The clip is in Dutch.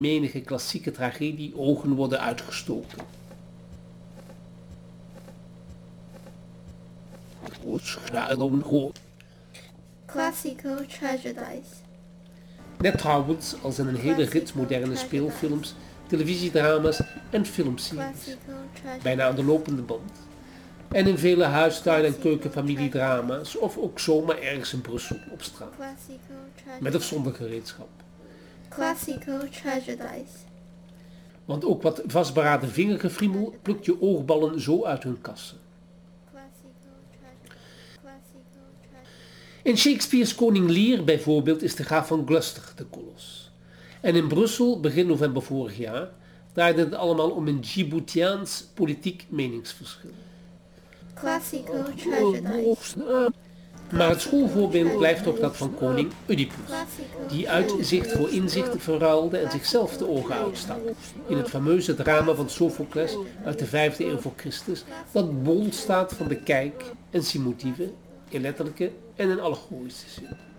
menige klassieke tragedie ogen worden uitgestoken. Classical tragedies. Net trouwens als in een hele rits moderne speelfilms, televisiedrama's en filmseries. Classical tragedies. Bijna aan de lopende band. En in vele huistuin- en keukenfamiliedrama's of ook zomaar ergens in Brussel op straat. Classical Met of zonder gereedschap. Classical tragedies. Want ook wat vastberaden vingergefriemel plukt je oogballen zo uit hun kassen. In Shakespeare's Koning Lear bijvoorbeeld is de graaf van Gloucester de kolos. En in Brussel, begin november vorig jaar, draaide het allemaal om een Djiboutiaans politiek meningsverschil. Classical tragedies. Maar het schoolvoorbeeld blijft toch dat van koning Oedipus, die uit zicht voor inzicht verruilde en zichzelf de ogen uitstak. In het fameuze drama van Sophocles uit de 5e eeuw voor Christus, dat bol staat van de kijk- en zie-motieven in letterlijke en in allegorische zin.